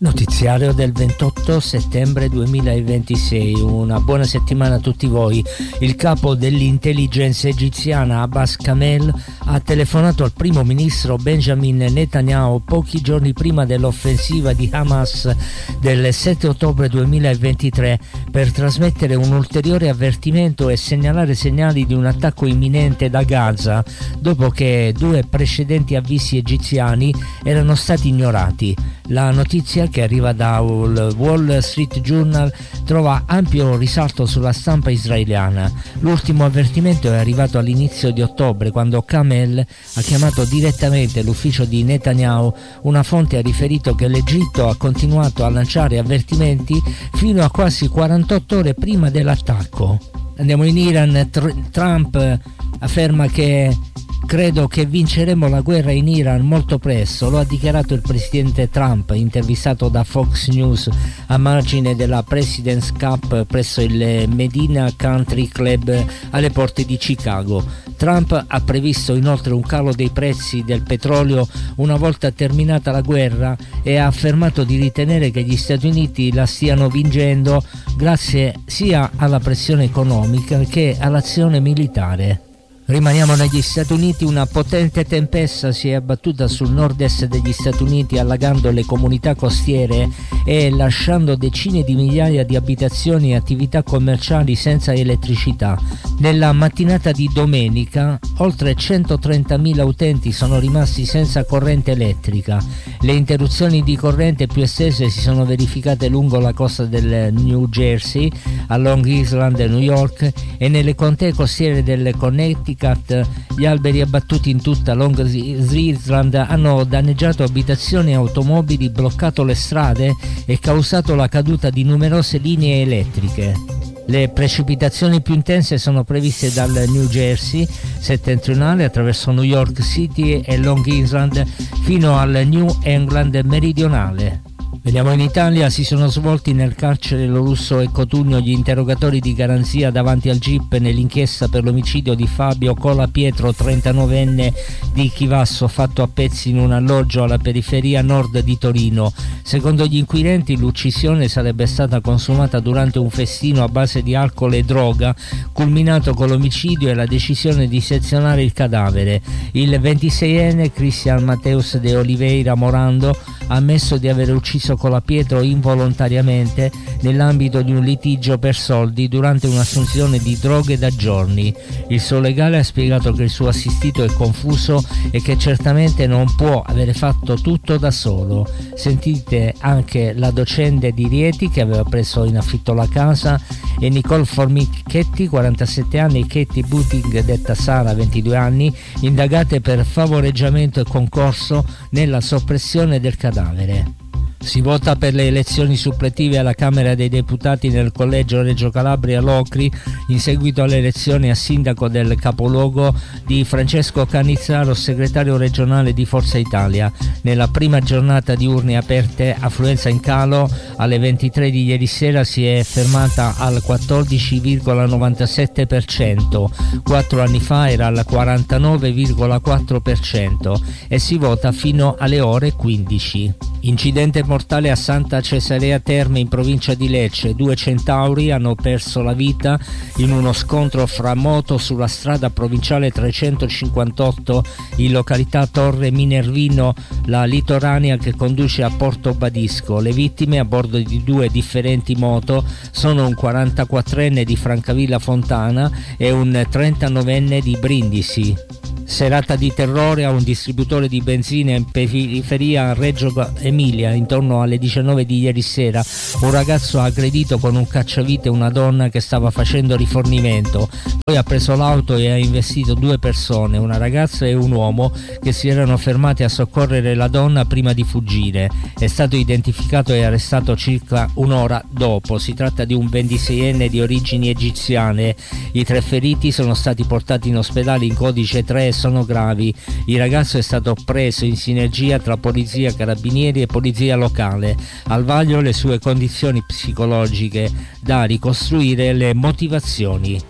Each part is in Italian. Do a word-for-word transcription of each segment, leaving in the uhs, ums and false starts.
Notiziario del ventotto settembre duemilaventisei. Una buona settimana a tutti voi. Il capo dell'intelligence egiziana Abbas Kamel ha telefonato al primo ministro Benjamin Netanyahu pochi giorni prima dell'offensiva di Hamas del sette ottobre duemilaventitré per trasmettere un ulteriore avvertimento e segnalare segnali di un attacco imminente da Gaza, dopo che due precedenti avvisi egiziani erano stati ignorati. La notizia, che arriva dal Wall Street Journal, trova ampio risalto sulla stampa israeliana. L'ultimo avvertimento è arrivato all'inizio di ottobre, quando Kamel ha chiamato direttamente l'ufficio di Netanyahu. Una fonte ha riferito che l'Egitto ha continuato a lanciare avvertimenti fino a quasi quarantotto ore prima dell'attacco. Andiamo in Iran. Tr- Trump afferma che credo che vinceremo la guerra in Iran molto presto. Lo ha dichiarato il presidente Trump, intervistato da Fox News a margine della President's Cup presso il Medina Country Club alle porte di Chicago. Trump ha previsto inoltre un calo dei prezzi del petrolio una volta terminata la guerra e ha affermato di ritenere che gli Stati Uniti la stiano vincendo grazie sia alla pressione economica che all'azione militare. Rimaniamo negli Stati Uniti. Una potente tempesta si è abbattuta sul nord-est degli Stati Uniti, allagando le comunità costiere e lasciando decine di migliaia di abitazioni e attività commerciali senza elettricità. Nella mattinata di domenica oltre centotrentamila utenti sono rimasti senza corrente elettrica. Le interruzioni di corrente più estese si sono verificate lungo la costa del New Jersey, a Long Island e New York, e nelle contee costiere del Connecticut. Gli alberi abbattuti in tutta Long Island hanno danneggiato abitazioni e automobili, bloccato le strade e causato la caduta di numerose linee elettriche. Le precipitazioni più intense sono previste dal New Jersey settentrionale attraverso New York City e Long Island fino al New England meridionale. Veniamo in Italia. Si sono svolti nel carcere Lorusso e Cotugno gli interrogatori di garanzia davanti al G I P nell'inchiesta per l'omicidio di Fabio Colapietro, trentanovenne di Chivasso, fatto a pezzi in un alloggio alla periferia nord di Torino. Secondo gli inquirenti, l'uccisione sarebbe stata consumata durante un festino a base di alcol e droga, culminato con l'omicidio e la decisione di sezionare il cadavere. Il ventiseienne Cristian Mateus de Oliveira Morando ha ammesso di aver ucciso Colapietro involontariamente nell'ambito di un litigio per soldi durante un'assunzione di droghe da giorni. Il suo legale ha spiegato che il suo assistito è confuso e che certamente non può avere fatto tutto da solo. Sentite anche la docente di Rieti, che aveva preso in affitto la casa, e Nicole Formichetti, quarantasette anni, e Katie Butting, detta Sara, ventidue anni, indagate per favoreggiamento e concorso nella soppressione del cadavere. Si vota per le elezioni suppletive alla Camera dei Deputati nel collegio Reggio Calabria Locri, in seguito alle elezioni a sindaco del capoluogo di Francesco Canizzaro, segretario regionale di Forza Italia. Nella prima giornata di urne aperte, affluenza in calo. Alle ventitré di ieri sera si è fermata al quattordici virgola novantasette per cento, quattro anni fa era al quarantanove virgola quattro per cento, e si vota fino alle ore quindici. Incidente mortale a Santa Cesarea Terme in provincia di Lecce. Due centauri hanno perso la vita in uno scontro fra moto sulla strada provinciale trecentocinquantotto in località Torre Minervino, la litoranea che conduce a Porto Badisco. Le vittime, a bordo di due differenti moto, sono un quarantaquattrenne di Francavilla Fontana e un trentanovenne di Brindisi. Serata di terrore a un distributore di benzina in periferia a Reggio Emilia. Intorno alle diciannove di ieri sera un ragazzo ha aggredito con un cacciavite una donna che stava facendo rifornimento, poi ha preso l'auto e ha investito due persone, una ragazza e un uomo, che si erano fermati a soccorrere la donna prima di fuggire. È stato identificato e arrestato circa un'ora dopo. Si tratta di un ventiseienne di origini egiziane. I tre feriti sono stati portati in ospedale in codice tre e sono gravi. Il ragazzo è stato preso in sinergia tra polizia, carabinieri e polizia locale. Al vaglio le sue condizioni psicologiche, da ricostruire le motivazioni.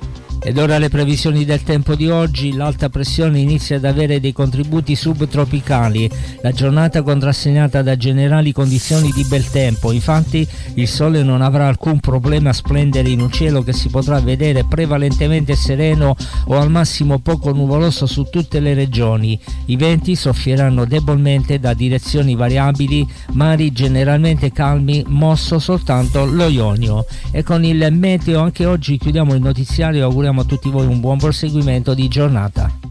Ed ora le previsioni del tempo di oggi. L'alta pressione inizia ad avere dei contributi subtropicali. La giornata contrassegnata da generali condizioni di bel tempo. Infatti il sole non avrà alcun problema a splendere in un cielo che si potrà vedere prevalentemente sereno o al massimo poco nuvoloso su tutte le regioni. I venti soffieranno debolmente da direzioni variabili, mari generalmente calmi, mosso soltanto lo Ionio. E con il meteo anche oggi chiudiamo il notiziario e auguriamo a tutti voi un buon proseguimento di giornata.